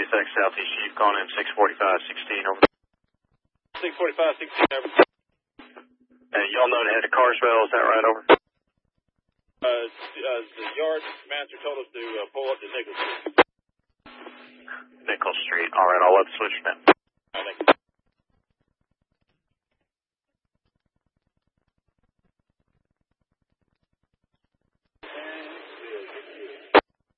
26 Southeast Chief, calling in 645-16 over. 645-16 over. Y'all know to head to Carswell, is that right, over? The yard master told us to pull up to Nichols Street. Nichols Street. All right, I'll let the switch know.